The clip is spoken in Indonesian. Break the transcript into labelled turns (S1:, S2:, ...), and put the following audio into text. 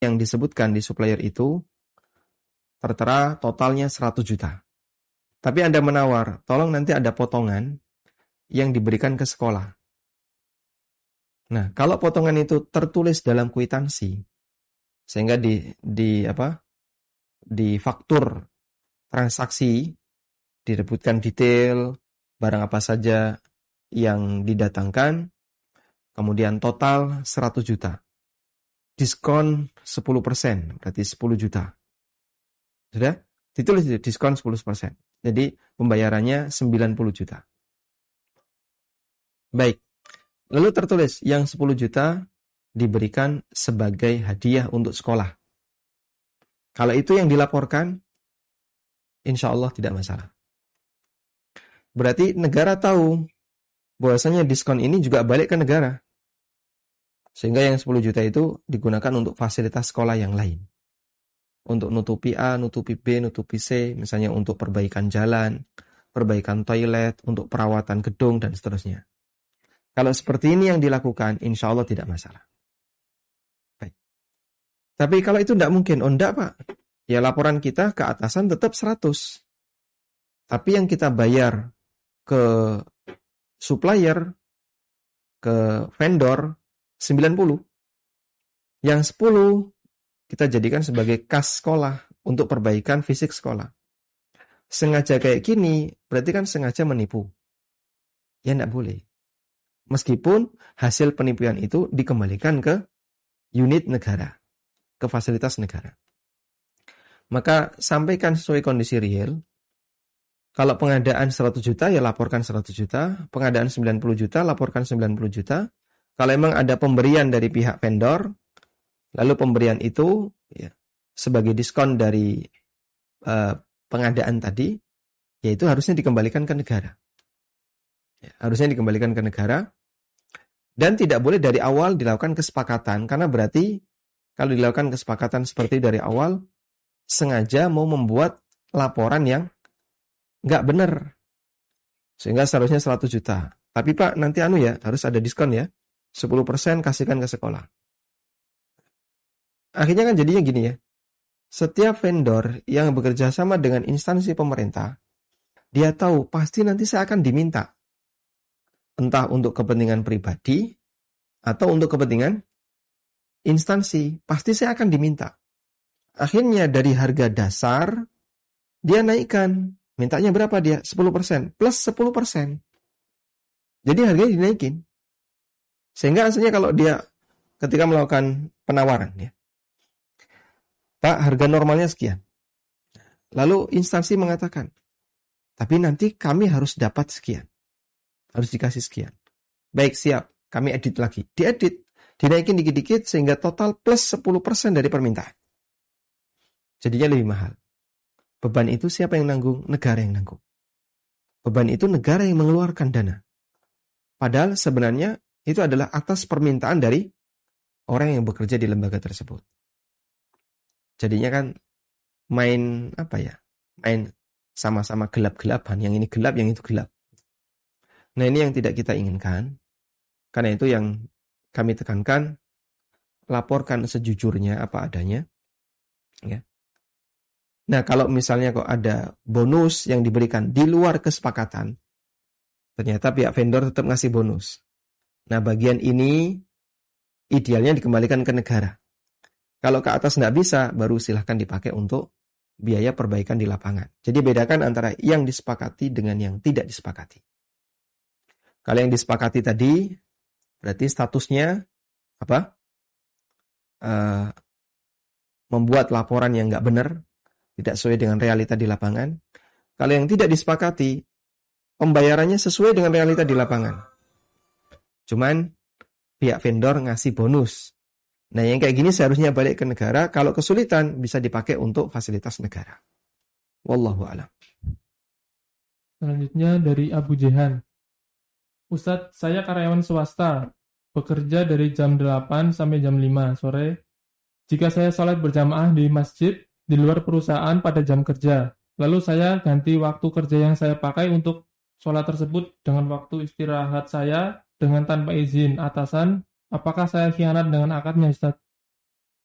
S1: yang disebutkan di supplier itu tertera totalnya 100 juta. Tapi Anda menawar, tolong nanti ada potongan yang diberikan ke sekolah. Nah, kalau potongan itu tertulis dalam kwitansi, sehingga di faktur transaksi disebutkan detail barang apa saja yang didatangkan, kemudian total 100 juta. Diskon 10%, berarti 10 juta. Sudah? Ditulis diskon 10%. Jadi pembayarannya 90 juta. Baik. Lalu tertulis yang 10 juta diberikan sebagai hadiah untuk sekolah. Kalau itu yang dilaporkan, insya Allah tidak masalah. Berarti negara tahu bahwasanya diskon ini juga balik ke negara. Sehingga yang 10 juta itu digunakan untuk fasilitas sekolah yang lain. Untuk nutupi A, nutupi B, nutupi C, misalnya untuk perbaikan jalan, perbaikan toilet, untuk perawatan gedung, dan seterusnya. Kalau seperti ini yang dilakukan, insya Allah tidak masalah. Baik. Tapi kalau itu tidak mungkin, enggak Pak. Ya laporan kita ke atasan tetap 100. Tapi yang kita bayar ke supplier, ke vendor, 90. Yang 10 kita jadikan sebagai kas sekolah untuk perbaikan fisik sekolah. Sengaja kayak gini, berarti kan sengaja menipu. Ya enggak boleh. Meskipun hasil penipuan itu dikembalikan ke unit negara, ke fasilitas negara. Maka sampaikan sesuai kondisi real. Kalau pengadaan 100 juta, ya laporkan 100 juta. Pengadaan 90 juta, laporkan 90 juta. Kalau memang ada pemberian dari pihak vendor, lalu pemberian itu ya, sebagai diskon dari pengadaan tadi, yaitu harusnya dikembalikan ke negara. Ya, harusnya dikembalikan ke negara. Dan tidak boleh dari awal dilakukan kesepakatan, karena berarti kalau dilakukan kesepakatan seperti dari awal, sengaja mau membuat laporan yang nggak benar. Sehingga seharusnya 100 juta. Tapi Pak, nanti harus ada diskon ya. 10% kasihkan ke sekolah. Akhirnya kan jadinya gini ya. Setiap vendor yang bekerja sama dengan instansi pemerintah, dia tahu pasti nanti saya akan diminta. Entah untuk kepentingan pribadi atau untuk kepentingan instansi, pasti saya akan diminta. Akhirnya dari harga dasar, dia naikkan. Mintanya berapa dia? 10%. Plus 10%. Jadi harganya dinaikin. Sehingga aslinya kalau dia ketika melakukan penawaran, ya, Pak, harga normalnya sekian. Lalu instansi mengatakan, tapi nanti kami harus dapat sekian. Harus dikasih sekian. Baik, siap. Kami edit lagi. Diedit. Dinaikin dikit-dikit sehingga total plus 10% dari permintaan. Jadinya lebih mahal. Beban itu siapa yang nanggung? Negara yang nanggung. Beban itu negara yang mengeluarkan dana. Padahal sebenarnya itu adalah atas permintaan dari orang yang bekerja di lembaga tersebut. Jadinya kan main Main sama-sama gelap-gelapan. Yang ini gelap, yang itu gelap. Nah, ini yang tidak kita inginkan. Karena itu yang kami tekankan, laporkan sejujurnya apa adanya. Ya. Nah, kalau misalnya kok ada bonus yang diberikan di luar kesepakatan, ternyata pihak vendor tetap ngasih bonus. Nah, bagian ini idealnya dikembalikan ke negara. Kalau ke atas nggak bisa, baru silahkan dipakai untuk biaya perbaikan di lapangan. Jadi bedakan antara yang disepakati dengan yang tidak disepakati. Kalau yang disepakati tadi, berarti statusnya membuat laporan yang nggak benar, tidak sesuai dengan realita di lapangan. Kalau yang tidak disepakati, pembayarannya sesuai dengan realita di lapangan. Cuman pihak vendor ngasih bonus. Nah, yang kayak gini seharusnya balik ke negara. Kalau kesulitan, bisa dipakai untuk fasilitas negara. Wallahu a'lam.
S2: Selanjutnya dari Abu Jehan. Ustadz, saya karyawan swasta, bekerja dari jam 8 sampai jam 5 sore. Jika saya sholat berjamaah di masjid di luar perusahaan pada jam kerja, lalu saya ganti waktu kerja yang saya pakai untuk sholat tersebut dengan waktu istirahat saya dengan tanpa izin atasan, apakah saya khianat dengan akadnya, Ustadz?